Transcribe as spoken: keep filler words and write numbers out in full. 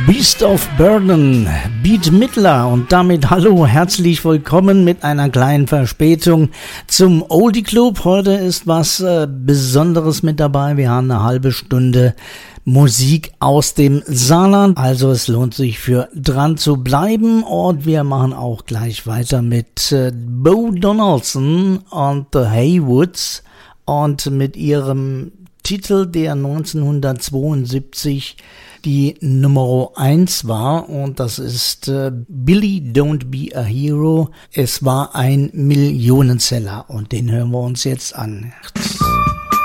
Beast of Burden, Bette Midler und damit hallo, herzlich willkommen mit einer kleinen Verspätung zum Oldie Club. Heute ist was äh, Besonderes mit dabei. Wir haben eine halbe Stunde Musik aus dem Saarland, also es lohnt sich für dran zu bleiben und wir machen auch gleich weiter mit äh, Bo Donaldson und The Haywoods und mit ihrem Titel, der neunzehnhundertzweiundsiebzig die Nummer eins war, und das ist äh, Billy Don't Be a Hero. Es war ein Millionenseller und den hören wir uns jetzt an.